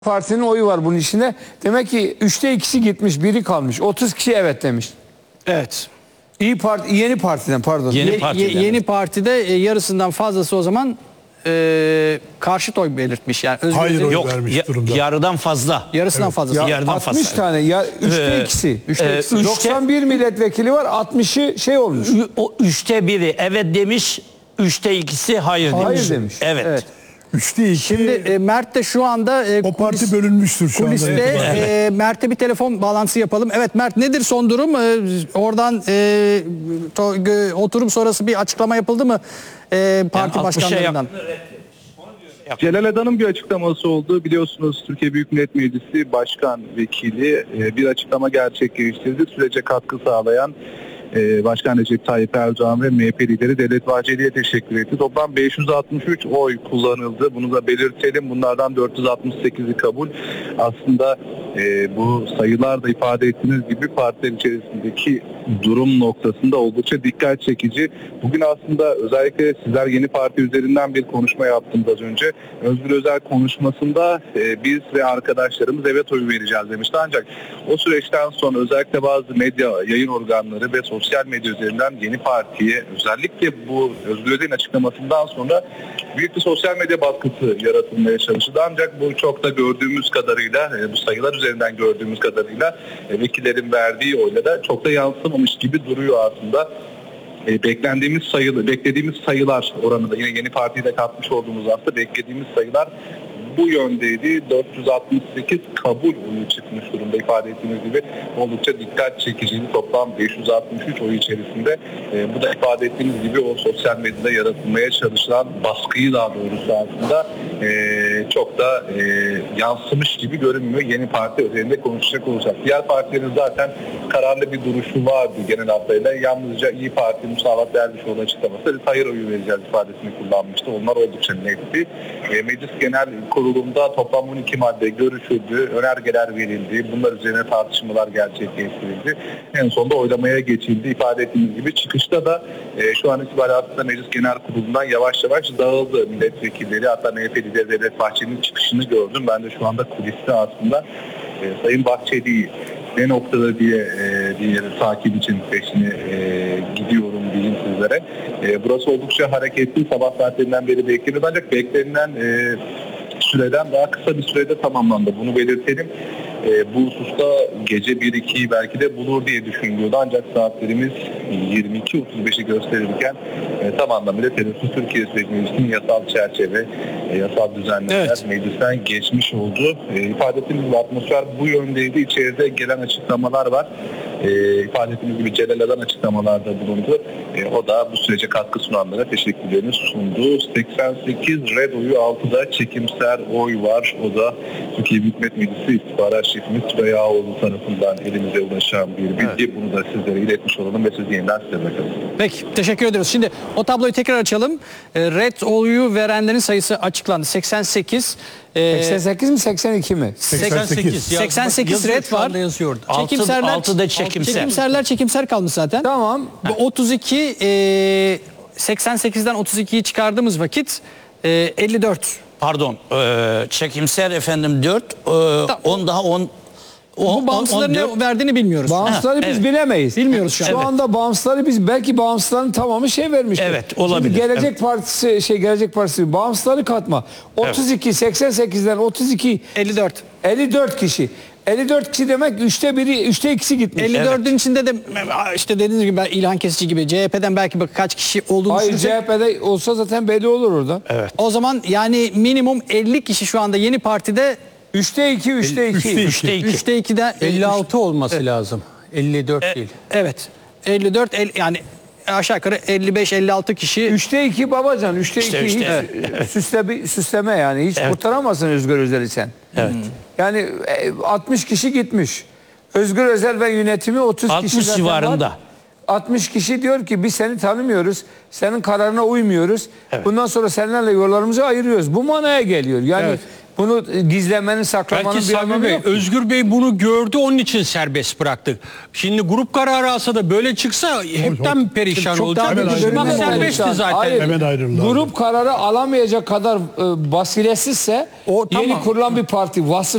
Parti'nin oyu var bunun içinde. Demek ki 3'te 2'si gitmiş, biri kalmış. 30 kişi evet demiş. Evet. İyi Parti, Yeni Parti'den pardon. Yeni Parti'de yarısından fazlası o zaman karşıt oy belirtmiş. Yani Özgür Hayır Özel'in oy Yok, vermiş durumda. yarıdan fazla. yarısından fazlası. Ya Yerden 60 fazla. tane ya 3'te 2'si. 91 milletvekili var, 60'ı şey olmuş. O 3'te biri evet demiş, 3'te 2'si hayır demiş. Hayır demiş. Evet. Evet. 3'te 2 Şimdi Mert de şu anda o parti bölünmüştür şu anda. kuliste. Mert'e bir telefon bağlantısı yapalım. Evet Mert, nedir son durum? Oradan oturum sonrası bir açıklama yapıldı mı parti Yani başkanlarından? Celal Adan'ın bir açıklaması oldu. Biliyorsunuz Türkiye Büyük Millet Meclisi Başkan Vekili bir açıklama gerçekleştirdi. Sürece katkı sağlayan Başkan Recep Tayyip Erdoğan ve MHP lideri Devlet Bahçeli'ye teşekkür etti. Toplam 563 oy kullanıldı. Bunu da belirtelim. Bunlardan 468'i kabul. Aslında bu sayılar da ifade ettiğiniz gibi partiler içerisindeki durum noktasında oldukça dikkat çekici. Bugün aslında özellikle sizler Yeni Parti üzerinden bir konuşma yaptınız az önce. Özgür Özel konuşmasında biz ve arkadaşlarımız evet oyu vereceğiz demişti. Ancak o süreçten sonra özellikle bazı medya yayın organları ve sosyal medya üzerinden Yeni Parti'ye özellikle bu Özgür Özel'in açıklamasından sonra büyük bir sosyal medya baskısı yaratılmaya çalışıldı. Ancak bu çok da gördüğümüz kadarıyla bu sayılar üzerinden gördüğümüz kadarıyla vekillerin verdiği oyla da çok da yansımamış gibi duruyor aslında. Beklediğimiz sayılar oranında yine Yeni Parti'yi de katmış olduğumuz hafta beklediğimiz sayılar bu yöndeydi. 468 kabul oyu çıkmış durumda, ifade ettiğiniz gibi oldukça dikkat çekiciydi. Toplam 563 oy içerisinde bu da ifade ettiğiniz gibi o sosyal medyada yaratılmaya çalışılan baskıyı daha doğrusu aslında çok da yansımış gibi görünmüyor. Yeni Parti üzerinde konuşacak olacak. Diğer partilerin zaten kararlı bir duruşu vardı genel hatlarıyla. Yalnızca İyi Parti Musavat Dervişoğlu açıklaması hayır oyu vereceğiz ifadesini kullanmıştı. Onlar oldukça netti. Meclis Genel Kurulu'nda toplam 12 madde görüşüldü, önergeler verildi, bunlar üzerine tartışmalar gerçekleştirildi. En sonunda oylamaya geçildi. İfade ettiğimiz gibi çıkışta da şu an itibariyle aslında Meclis Genel Kurulu'ndan yavaş yavaş dağıldı milletvekilleri. Hatta MHP lideri Devlet Bahçeli'nin çıkışını gördüm. Ben de şu anda kuliste aslında Sayın Bahçeli'yi ne noktada diye takip için peşine gidiyorum diyeyim sizlere. Burası oldukça hareketli. Sabah saatlerinden beri bekleniyordu. Ancak beklenilen süreden daha kısa bir sürede tamamlandı. Bunu belirtelim. Bu hususta gece 1-2'yi belki de bulur diye düşünülüyordu. Ancak saatlerimiz 22.35'i gösterirken tam anlamıyla Terörsüz Türkiye Büyük Meclisi'nin yasal çerçeve, yasal düzenlemeler meclisten geçmiş oldu. İfade ettiğimiz gibi atmosfer bu yöndeydi. İçeride gelen açıklamalar var. İfade ettiğimiz gibi Celal Adan açıklamalarda bulundu. O da bu sürece katkı sunanlara teşekkürlerini sundu. 88 red oyu, 6'da çekimser oy var. O da Türkiye Büyük Millet Meclisi İstihbarat Şefimiz Tülay Ağoğlu tarafından elimize ulaşan bir bilgi. Evet. Bunu da sizlere iletmiş olalım ve siz yeniden size bırakalım. Peki, teşekkür ediyoruz. Şimdi o tabloyu tekrar açalım. Red oyu verenlerin sayısı açıklandı. 88. 88 mi 82 mi? 88 red var. Çekimserler, 6'da çekimser. Çekimser kalmış zaten. Tamam. 32 88'den 32'yi çıkardığımız vakit 54. Pardon, çekimser efendim 4, 10 daha 10. Bu bağımsızların ne verdiğini bilmiyoruz. Bağımsızları biz bilemeyiz. Bilmiyoruz şu an. Şu anda bağımsızları biz belki bağımsızların tamamı şey vermiştir. Evet, olabilir. Şimdi Gelecek Partisi bağımsızları katma. 32 88'den 32 54 kişi. 54 kişi demek 3'te 2'si gitmiş. 54'ün içinde de işte dediğiniz gibi İlhan Kesici gibi CHP'den belki kaç kişi olduğunu Hayır, düşünecek. CHP'de olsa zaten belli olur orada. Evet. O zaman yani minimum 50 kişi şu anda Yeni Parti'de 3'te 2. 3'te 2'de 56 olması lazım. 54 değil. Evet. 54 yani aşağı yukarı 55-56 kişi. 3'te 2 babacan. 3'te 2 işte. süsleme yani. Hiç kurtaramazsın Özgür Özel'i sen. Evet. Yani 60 kişi gitmiş. Özgür Özel ve yönetimi 30 kişi 60 civarında. Var. 60 kişi diyor ki biz seni tanımıyoruz. Senin kararına uymuyoruz. Evet. Bundan sonra seninle yollarımızı ayırıyoruz. Bu manaya geliyor. Yani Bunu gizlemenin, saklamanın Belki bir Sabri anlamı Bey, yok. Özgür Bey bunu gördü, onun için serbest bıraktı. Şimdi grup kararı alsa da böyle çıksa hepten perişan Çok olacak. tabii ki Hemen Bak bölümden serbestti perişan. zaten. Hayır, Hemen ayrıldı. grup kararı alamayacak kadar basiretsizse O yeni tamam. kurulan bir parti